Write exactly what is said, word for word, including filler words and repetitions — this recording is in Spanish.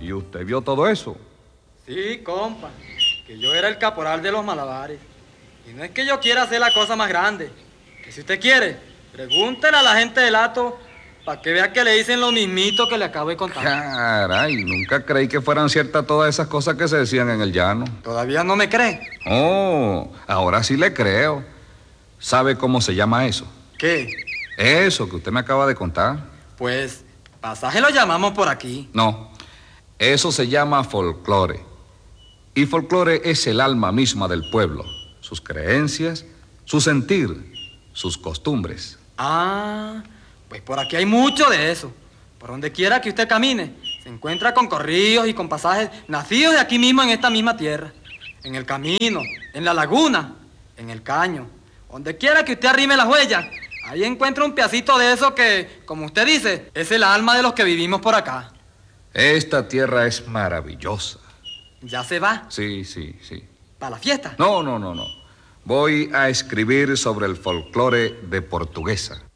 ¿Y usted vio todo eso? Sí, compa, que yo era el caporal de los malabares. Y no es que yo quiera hacer la cosa más grande. Que si usted quiere, pregúntele a la gente del Hato para que vea que le dicen lo mismito que le acabo de contar. Caray, nunca creí que fueran ciertas todas esas cosas que se decían en el llano. ¿Todavía no me cree? Oh, ahora sí le creo. ¿Sabe cómo se llama eso? ¿Qué? Eso que usted me acaba de contar. Pues, pasaje lo llamamos por aquí. No, eso se llama folclore. Y folclore es el alma misma del pueblo. Sus creencias, su sentir, sus costumbres. Ah, pues por aquí hay mucho de eso. Por donde quiera que usted camine, se encuentra con corrillos y con pasajes nacidos de aquí mismo en esta misma tierra. En el camino, en la laguna, en el caño. Donde quiera que usted arrime las huellas, ahí encuentra un pedacito de eso que, como usted dice, es el alma de los que vivimos por acá. Esta tierra es maravillosa. ¿Ya se va? Sí, sí, sí. ¿Para la fiesta? No, no, no, no. Voy a escribir sobre el folclore de Portuguesa.